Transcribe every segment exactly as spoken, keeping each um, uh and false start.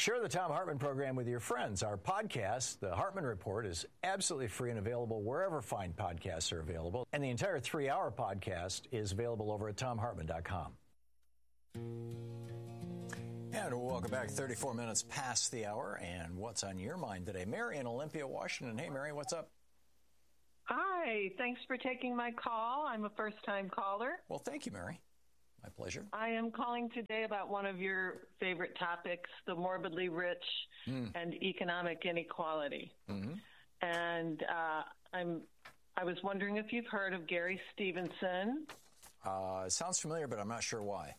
Share the Thom Hartmann program with your friends. Our podcast, The Hartmann Report, is absolutely free and available wherever fine podcasts are available. And the entire three-hour podcast is available over at thom hartmann dot com. And welcome back. thirty-four minutes past the hour. And what's on your mind today? Mary in Olympia, Washington. Hey, Mary, what's up? Hi. Thanks for taking my call. I'm a first-time caller. Well, thank you, Mary. My pleasure. I am calling today about one of your favorite topics, the morbidly rich mm. and economic inequality. Mm-hmm. And uh, I'm, I was wondering if you've heard of Gary Stevenson. Uh, it sounds familiar, but I'm not sure why.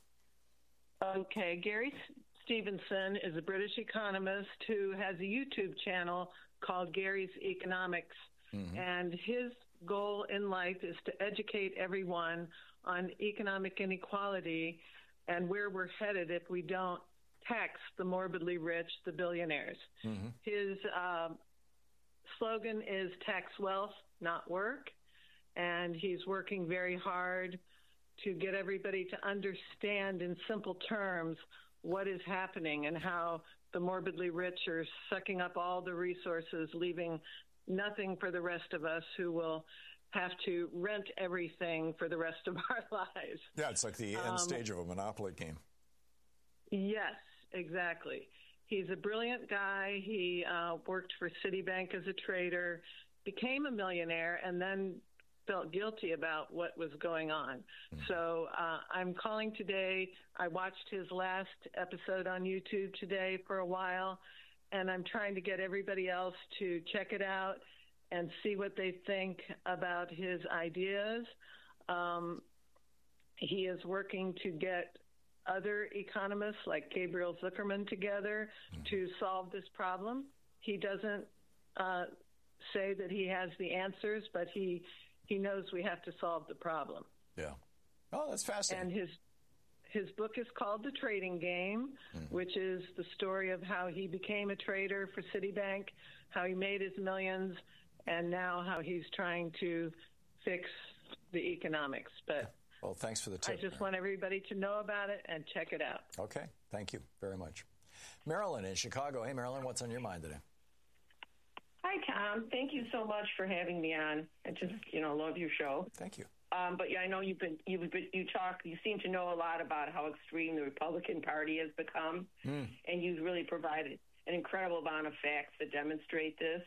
Okay. Gary Stevenson is a British economist who has a YouTube channel called Gary's Economics. Mm-hmm. And his goal in life is to educate everyone on economic inequality and where we're headed if we don't tax the morbidly rich, the billionaires. Mm-hmm. His uh, slogan is tax wealth, not work. And he's working very hard to get everybody to understand in simple terms what is happening and how the morbidly rich are sucking up all the resources, leaving nothing for the rest of us who will have to rent everything for the rest of our lives. Yeah, it's like the end um, stage of a Monopoly game. Yes, exactly. He's a brilliant guy. He uh, worked for Citibank as a trader, became a millionaire, and then felt guilty about what was going on. Mm-hmm. So uh, I'm calling today. I watched his last episode on YouTube today for a while, and I'm trying to get everybody else to check it out and see what they think about his ideas. Um, he is working to get other economists like Gabriel Zuckerman together mm-hmm. to solve this problem. He doesn't uh, say that he has the answers, but he he knows we have to solve the problem. Yeah. Oh, that's fascinating. And his his book is called The Trading Game, mm-hmm. which is the story of how he became a trader for Citibank, how he made his millions, and now how he's trying to fix the economics. But well, thanks for the tip. I just Mary. want everybody to know about it and check it out. Okay. Thank you very much. Marilyn in Chicago. Hey, Marilyn, what's on your mind today? Hi, Tom. Thank you so much for having me on. I just, you know, love your show. Thank you. Um, but yeah, I know you've been, you've been, you talk, you seem to know a lot about how extreme the Republican Party has become, mm. and you've really provided an incredible amount of facts that demonstrate this.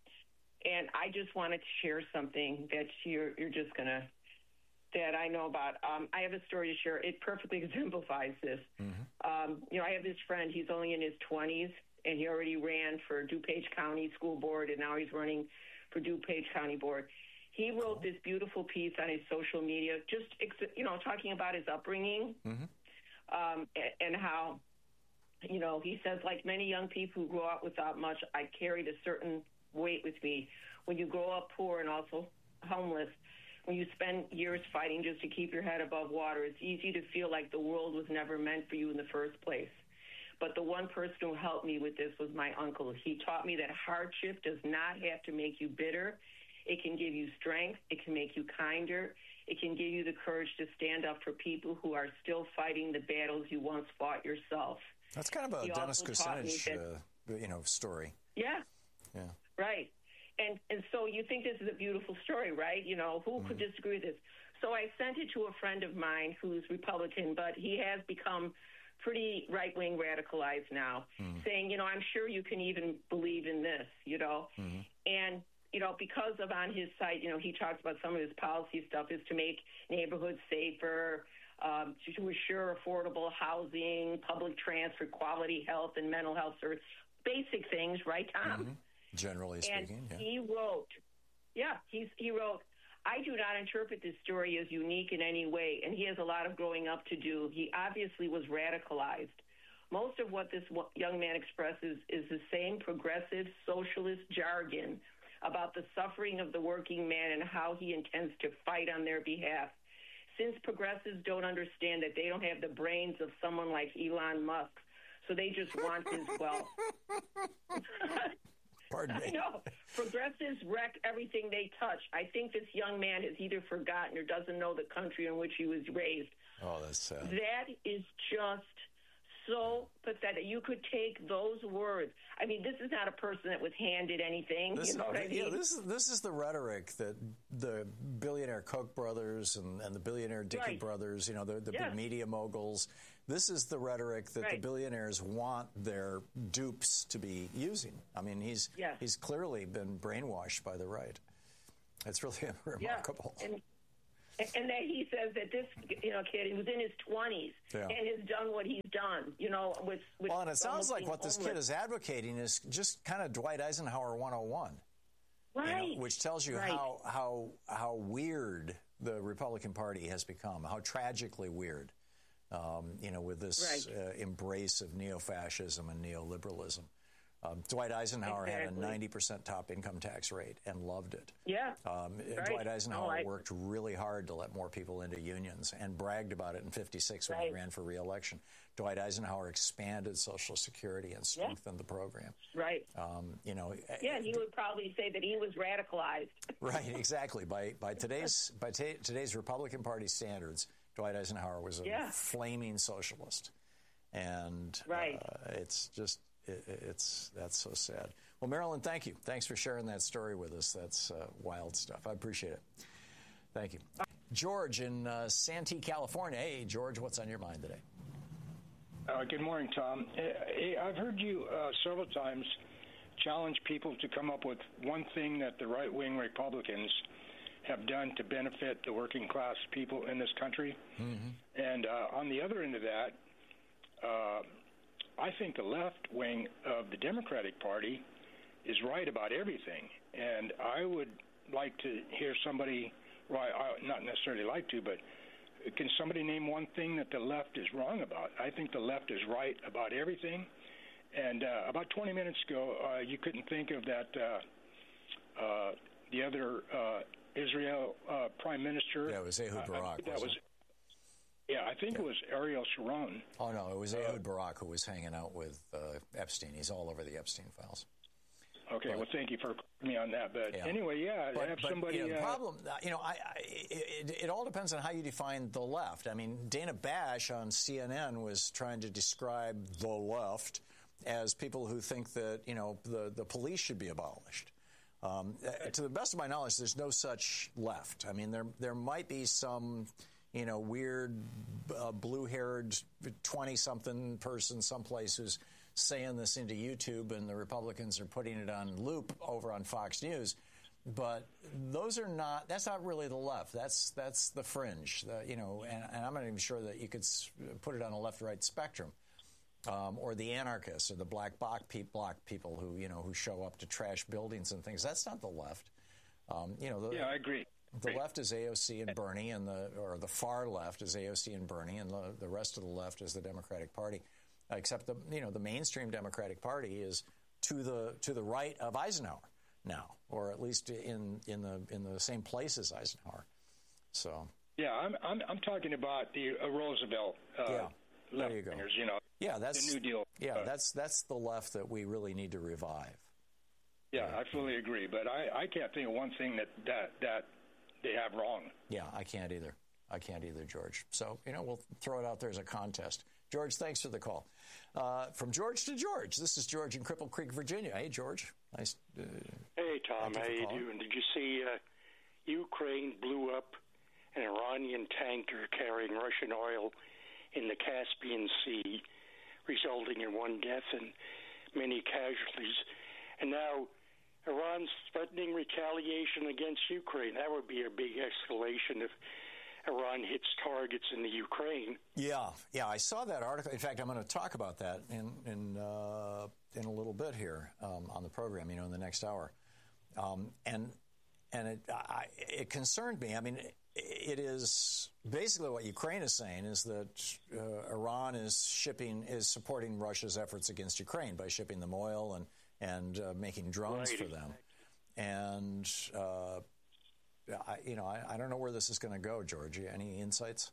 And I just wanted to share something that you're, you're just gonna, that I know about. Um, I have a story to share. It perfectly exemplifies this. Mm-hmm. Um, you know, I have this friend. He's only in his twenties, and he already ran for DuPage County School Board, and now he's running for DuPage County Board. He wrote this beautiful piece on his social media, just, you know, talking about his upbringing, mm-hmm. um, and how, you know, he says, like many young people who grow up without much, I carried a certain weight with me. When you grow up poor and also homeless, when you spend years fighting just to keep your head above water, it's easy to feel like the world was never meant for you in the first place. But the one person who helped me with this was my uncle. He taught me that hardship does not have to make you bitter. It can give you strength. It can make you kinder. It can give you the courage to stand up for people who are still fighting the battles you once fought yourself. That's kind of a he Dennis Kucinich, uh, you know, story. Yeah. Yeah. Right. And and so you think this is a beautiful story, right? You know, who mm-hmm. could disagree with this? So I sent it to a friend of mine who's Republican, but he has become pretty right-wing radicalized now, mm-hmm. saying, you know, I'm sure you can even believe in this, you know. Mm-hmm. And, you know, because of on his site, you know, he talks about some of his policy stuff is to make neighborhoods safer, um, to, to assure affordable housing, public transport, quality health, and mental health service. Basic things, right, Tom? Mm-hmm. Generally speaking, and yeah. he wrote, yeah, he's, he wrote, I do not interpret this story as unique in any way, and he has a lot of growing up to do. He obviously was radicalized. Most of what this young man expresses is the same progressive socialist jargon about the suffering of the working man and how he intends to fight on their behalf. Since progressives don't understand that they don't have the brains of someone like Elon Musk, so they just want his wealth. Pardon me. I know. Progressives wreck everything they touch. I think this young man has either forgotten or doesn't know the country in which he was raised. Oh, that's sad. That is just so pathetic. You could take those words. I mean, this is not a person that was handed anything. This, you know what I mean? Yeah, this is this is the rhetoric that the billionaire Koch brothers and, and the billionaire Dickey right. brothers, you know, the, the yes. big media moguls. This is the rhetoric that right. the billionaires want their dupes to be using. I mean, he's yes. he's clearly been brainwashed by the right. It's really remarkable. Yeah. And, and that he says that this, you know, kid, he was in his twenties yeah. and has done what he's done, you know, with, with well, and it sounds like what homeless. this kid is advocating is just kind of Dwight Eisenhower one oh one. Right. You know, which tells you right. how how how weird the Republican Party has become, how tragically weird, um, you know, with this right. uh, embrace of neo-fascism and neoliberalism. Um, Dwight Eisenhower exactly. had a ninety percent top income tax rate and loved it. Yeah. Um, right. Dwight Eisenhower oh, I... worked really hard to let more people into unions and bragged about it in fifty-six when right. he ran for re-election. Dwight Eisenhower expanded Social Security and strengthened yeah. the program. Right. Um, you know. Yeah, and he would probably say that he was radicalized. Right, exactly. By by today's by t- today's Republican Party standards, Dwight Eisenhower was a yeah. flaming socialist, and right. uh, it's just. It, it's that's so sad. Well, Marilyn, thank you. Thanks for sharing that story with us. That's uh, wild stuff. I appreciate it. Thank you. George in uh, Santee, California. Hey, George, what's on your mind today? Uh, good morning, Tom. Hey, I've heard you uh, several times challenge people to come up with one thing that the right-wing Republicans have done to benefit the working class people in this country. Mm-hmm. And uh, on the other end of that, uh, I think the left wing of the Democratic Party is right about everything, and I would like to hear somebody, well, I, not necessarily like to, but can somebody name one thing that the left is wrong about? I think the left is right about everything, and uh, about twenty minutes ago, uh, you couldn't think of that, uh, uh, the other uh, Israel uh, Prime Minister. Yeah, it was Ehud Barak. Uh, that was. Yeah, I think yeah. it was Ariel Sharon. Oh, no, it was Ehud Barak who was hanging out with uh, Epstein. He's all over the Epstein files. Okay, but, well, thank you for me on that. But yeah. anyway, yeah, but, have but, somebody. You know, the uh, problem, you know, I, I, it, it all depends on how you define the left. I mean, Dana Bash on C N N was trying to describe the left as people who think that, you know, the, the police should be abolished. Um, to the best of my knowledge, there's no such left. I mean, there there might be some, you know, weird uh, blue-haired twenty-something person someplace who's saying this into YouTube, and the Republicans are putting it on loop over on Fox News. But those are not, that's not really the left. That's that's the fringe, the, you know, and, and I'm not even sure that you could put it on a left-right spectrum. Um, or the anarchists or the black bloc, pe- bloc people who, you know, who show up to trash buildings and things. That's not the left. Um, you know, the, yeah, I agree. The left is A O C and Bernie, and the or the far left is A O C and Bernie, and the, the rest of the left is the Democratic Party. Except the you know the mainstream Democratic Party is to the to the right of Eisenhower now, or at least in in the in the same place as Eisenhower. So yeah, I'm I'm I'm talking about the uh, Roosevelt. Uh, yeah, there you go. You know, yeah, that's the New Deal. Yeah, uh, that's that's the left that we really need to revive. Yeah, I fully agree, but I, I can't think of one thing that that that they have wrong. Yeah, I can't either. I can't either, George. So, you know, we'll throw it out there as a contest. George, thanks for the call. Uh, from George to George, this is George in Cripple Creek, Virginia. Hey, George. Nice. Uh, hey, Tom. How you doing? Did you see uh, Ukraine blew up an Iranian tanker carrying Russian oil in the Caspian Sea, resulting in one death and many casualties? And now Iran's threatening retaliation against Ukraine. That would be a big escalation if Iran hits targets in the Ukraine. Yeah, yeah, I saw that article. In fact, I'm going to talk about that in in uh, in a little bit here um, on the program. You know, in the next hour, um, and and it I, it concerned me. I mean, it, it is basically what Ukraine is saying is that uh, Iran is shipping is supporting Russia's efforts against Ukraine by shipping them oil and and uh, making drones right. for them, and. Uh, I, you know, I, I don't know where this is going to go, George. Any insights?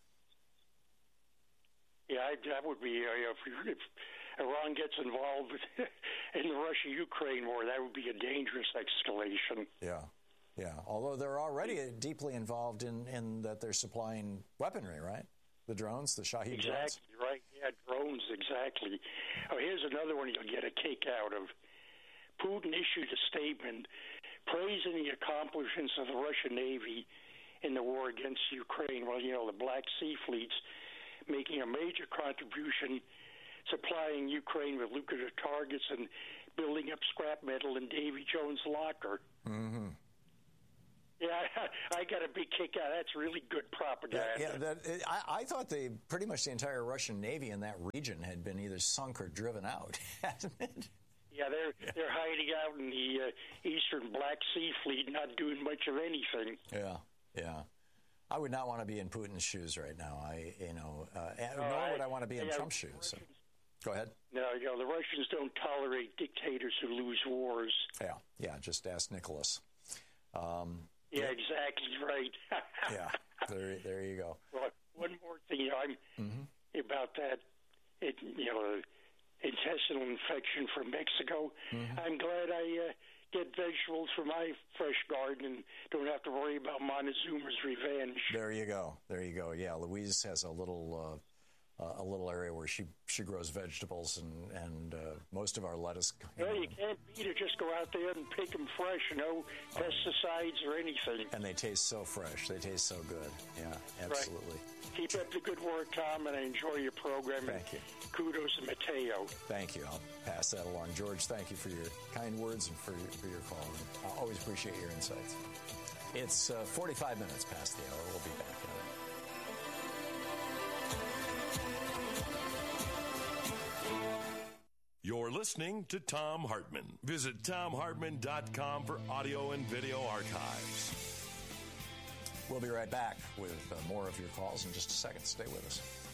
Yeah, I, that would be uh, if, if Iran gets involved in the Russia-Ukraine war, that would be a dangerous escalation. Yeah, yeah. Although they're already deeply involved in, in that they're supplying weaponry, right? The drones, the Shahed exactly, drones. Exactly right. Yeah. Yeah, drones, exactly. Oh, here's another one you'll get a kick out of. Putin issued a statement praising the accomplishments of the Russian Navy in the war against Ukraine. Well, you know, the Black Sea fleet's making a major contribution, supplying Ukraine with lucrative targets and building up scrap metal in Davy Jones' locker. Mm-hmm. Yeah, I, I got a big kick out. That's really good propaganda. Yeah, yeah that, it, I, I thought they pretty much the entire Russian Navy in that region had been either sunk or driven out, hasn't it? Yeah, they're yeah. they're hiding out in the uh, Eastern Black Sea Fleet, not doing much of anything. Yeah, yeah. I would not want to be in Putin's shoes right now. I, you know, uh, nor uh, would I want to be in yeah, Trump's shoes. So. Go ahead. No, you know, the Russians don't tolerate dictators who lose wars. Yeah, yeah. Just ask Nicholas. Um, yeah, yeah, exactly right. Yeah, there, there you go. Well, one more thing, you know, I'm mm-hmm. about that. It, you know, intestinal infection from Mexico. Mm-hmm. I'm glad I uh, get vegetables from my fresh garden and don't have to worry about Montezuma's revenge. There you go. There you go. Yeah, Louise has a little uh, uh, a little area where she, she grows vegetables and and uh, most of our lettuce. You well, know, you can't beat it. Just go out there and pick them fresh. No oh. pesticides or anything. And they taste so fresh. They taste so good. Yeah, absolutely. Right. Keep up the good work, Tom, and I enjoy your program. Thank you. Kudos to Mateo. Thank you. I'll pass that along. George, thank you for your kind words and for your, for your call. I always appreciate your insights. It's uh, forty-five minutes past the hour. We'll be back in a minute. You're listening to Thom Hartmann. Visit Thom Hartmann dot com for audio and video archives. We'll be right back with uh, more of your calls in just a second. Stay with us.